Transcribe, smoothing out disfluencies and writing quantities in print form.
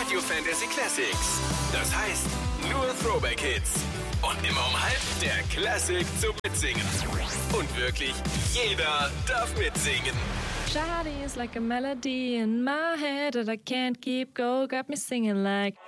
Radio Fantasy Classics. Das heißt, nur Throwback-Hits. Und immer um 5 der Classic zum Mitsingen. Und wirklich jeder darf mitsingen. Shawty is like a melody in my head that I can't keep go. Got me singing like